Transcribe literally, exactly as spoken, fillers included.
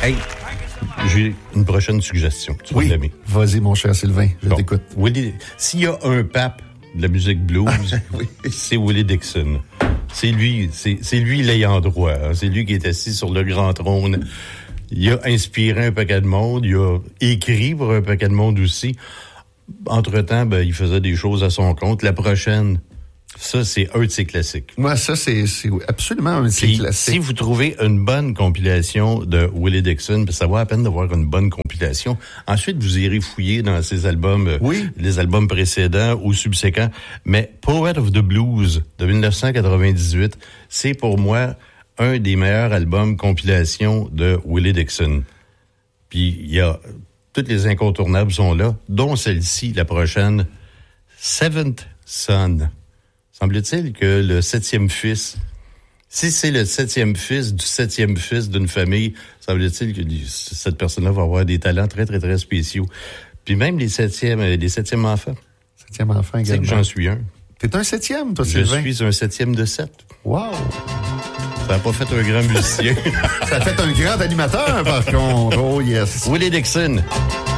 Hey, j'ai une prochaine suggestion. Tu oui, vas l'aimer. Vas-y, mon cher Sylvain, je bon, t'écoute. Willie, s'il y a un pape de la musique blues, oui. c'est Willie Dixon. C'est lui, c'est, c'est lui l'ayant droit. Hein. C'est lui qui est assis sur le grand trône. Il a inspiré un paquet de monde. Il a écrit pour un paquet de monde aussi. Entre-temps, ben, il faisait des choses à son compte. La prochaine, ça, c'est un de ses classiques. Moi, ça, c'est, c'est absolument un de ses classiques. Si vous trouvez une bonne compilation de Willie Dixon, ça vaut la peine d'avoir une bonne compilation. Ensuite, vous irez fouiller dans ses albums, oui. les albums précédents ou subséquents. Mais Poet of the Blues de dix-neuf cent quatre-vingt-dix-huit, c'est pour moi un des meilleurs albums compilation de Willie Dixon. Puis, il y a... Toutes les incontournables sont là, dont celle-ci, la prochaine, Seventh Son. Semble-t-il que le septième fils, si c'est le septième fils du septième fils d'une famille, semble-t-il que cette personne-là va avoir des talents très, très, très spéciaux. Puis même les septièmes, les septièmes enfants. Septième enfant également. C'est que j'en suis un. T'es un septième, toi, Je Sylvain? suis un septième de sept. Wow! Ça n'a pas fait un grand musicien. Ça a fait un grand animateur, par contre. Oh, yes. Willie Dixon.